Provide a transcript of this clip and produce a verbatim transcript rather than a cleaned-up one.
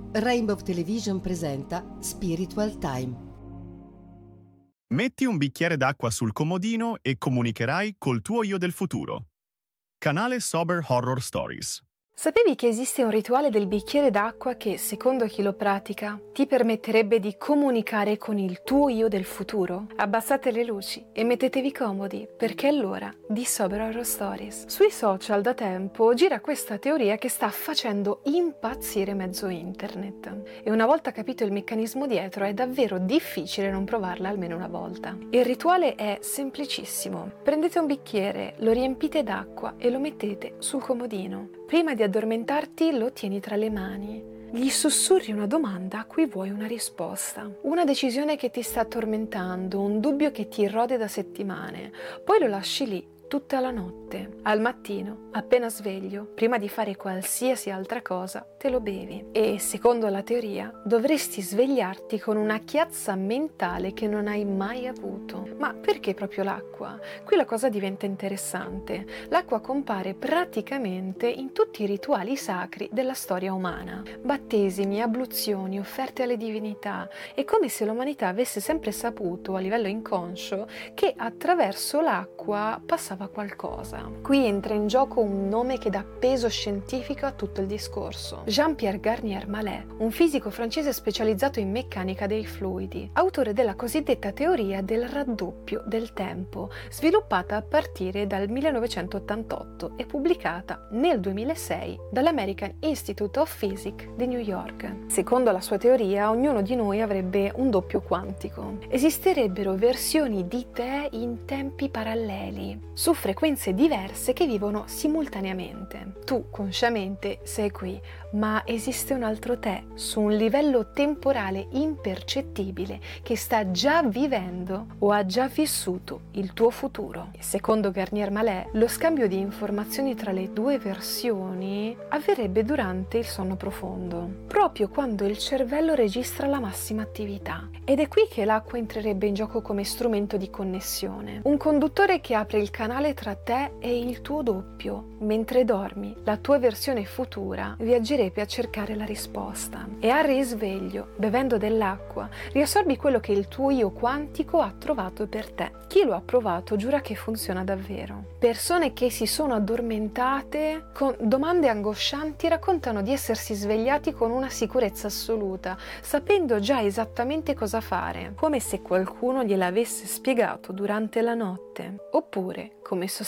Rainbow Television presenta Spiritual Time. Metti un bicchiere d'acqua sul comodino e comunicherai col tuo io del futuro. Canale Sober Horror Stories. Sapevi che esiste un rituale del bicchiere d'acqua che, secondo chi lo pratica, ti permetterebbe di comunicare con il tuo io del futuro? Abbassate le luci e mettetevi comodi, perché è l'ora di Sober Horror Stories. Sui social da tempo gira questa teoria che sta facendo impazzire mezzo internet. E una volta capito il meccanismo dietro è davvero difficile non provarla almeno una volta. Il rituale è semplicissimo. Prendete un bicchiere, lo riempite d'acqua e lo mettete sul comodino. Prima di addormentarti lo tieni tra le mani. Gli sussurri una domanda a cui vuoi una risposta. Una decisione che ti sta tormentando, un dubbio che ti rode da settimane. Poi lo lasci lì tutta la notte. Al mattino, appena sveglio, prima di fare qualsiasi altra cosa, te lo bevi. E, secondo la teoria, dovresti svegliarti con una chiazza mentale che non hai mai avuto. Ma perché proprio l'acqua? Qui la cosa diventa interessante. L'acqua compare praticamente in tutti i rituali sacri della storia umana. Battesimi, abluzioni, offerte alle divinità. È come se l'umanità avesse sempre saputo, a livello inconscio, che attraverso l'acqua passava qualcosa. Qui entra in gioco un nome che dà peso scientifico a tutto il discorso. Jean-Pierre Garnier-Mallet, un fisico francese specializzato in meccanica dei fluidi, autore della cosiddetta teoria del raddoppio del tempo, sviluppata a partire dal millenovecentottantotto e pubblicata nel duemilasei dall'American Institute of Physics di New York. Secondo la sua teoria, ognuno di noi avrebbe un doppio quantico. Esisterebbero versioni di te in tempi paralleli, su frequenze diverse che vivono simultaneamente. Tu, consciamente, sei qui, ma esiste un altro te, su un livello temporale impercettibile, che sta già vivendo o ha già vissuto il tuo futuro. Secondo Garnier-Mallet, lo scambio di informazioni tra le due versioni avverrebbe durante il sonno profondo, proprio quando il cervello registra la massima attività. Ed è qui che l'acqua entrerebbe in gioco come strumento di connessione. Un conduttore che apre il canale tra te e il tuo doppio. Mentre dormi, la tua versione futura viaggerebbe a cercare la risposta. E al risveglio, bevendo dell'acqua, riassorbi quello che il tuo io quantico ha trovato per te. Chi lo ha provato giura che funziona davvero. Persone che si sono addormentate con domande angoscianti raccontano di essersi svegliati con una sicurezza assoluta, sapendo già esattamente cosa fare, come se qualcuno gliel'avesse spiegato durante la notte. Oppure, come sostiene